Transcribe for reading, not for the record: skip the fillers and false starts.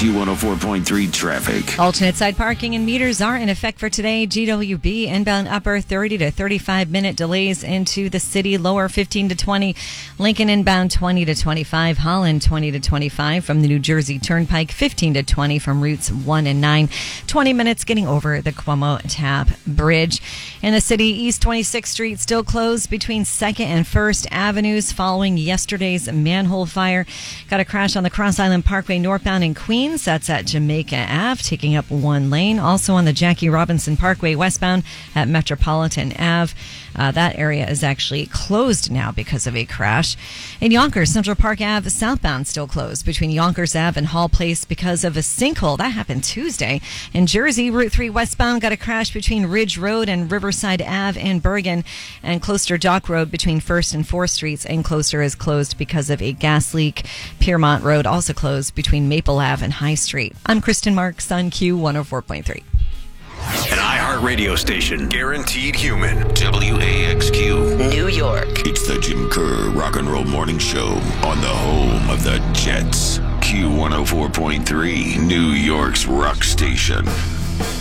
Q104.3 traffic. Alternate side parking and meters are in effect for today. GWB inbound upper 30 to 35 minute delays into the city. Lower 15 to 20. Lincoln inbound 20 to 25. Holland 20 to 25 from the New Jersey Turnpike. 15 to 20 from routes 1 and 9. 20 minutes getting over the Cuomo Tap Bridge. In the city, East 26th Street still closed between 2nd and 1st Avenues following yesterday's manhole fire. Got a crash on the Cross Island Parkway northbound in Queens. That's at Jamaica Ave, taking up one lane. Also on the Jackie Robinson Parkway westbound at Metropolitan Ave. That area is actually closed now because of a crash. In Yonkers, Central Park Ave southbound still closed between Yonkers Ave and Hall Place because of a sinkhole. That happened Tuesday. In Jersey, Route 3 westbound got a crash between Ridge Road and Riverside Ave in Bergen. And Closter Dock Road between 1st and 4th Streets in Closter is closed because of a gas leak. Piermont Road also closed between Maple Ave and High Street. I'm Kristen Marks on Q104.3. An iHeartRadio station. Guaranteed human. WAXQ. New York. It's the Jim Kerr Rock and Roll Morning Show on the home of the Jets. Q104.3, New York's rock station.